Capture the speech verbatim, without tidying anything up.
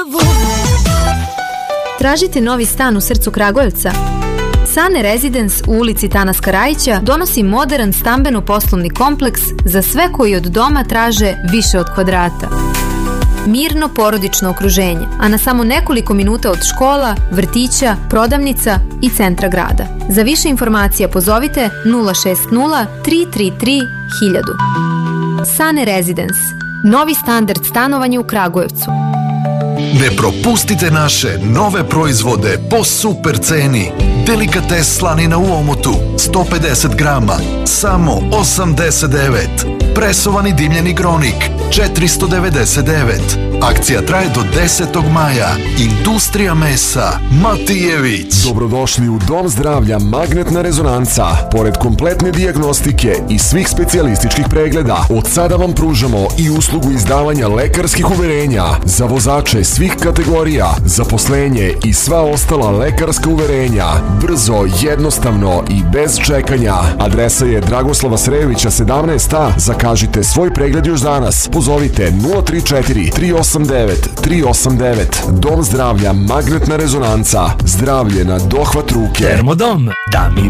Tražite novi stan u srcu Kragujevca? Sane Residence u ulici Tana Skarajića donosi modern stambeno-poslovni kompleks za sve koji od doma traže više od kvadrata. Mirno porodično okruženje, a na samo nekoliko minuta od škola, vrtića, prodavnica i centra grada. Za više informacija pozovite nula šest nula tri tri tri hiljadu. Sane Residence. Novi standard stanovanja u Kragujevcu. Ne propustite naše nove proizvode po super ceni. Delikates slanina u omotu sto pedeset grama, samo osamdeset devet. Presovani dimljeni gronik četiristo devedeset devet. Akcija traje do desetog maja. Industrija mesa Matijević. Dobrodošli u Dom zdravlja Magnetna rezonanca. Pored kompletne dijagnostike i svih specijalističkih pregleda, od sada vam pružamo i uslugu izdavanja lekarskih uverenja za vozače svih kategorija, zaposlenje i sva ostala lekarska uverenja. Brzo, jednostavno i bez čekanja. Adresa je Dragoslava Srejovića sedamnaest A. Zakažite svoj pregled još danas. Pozovite nula tri četiri tri osam devet tri osam devet. Dom zdravlja Magnetna rezonanca. Zdravlje na dohvat ruke. Termodom. Da mi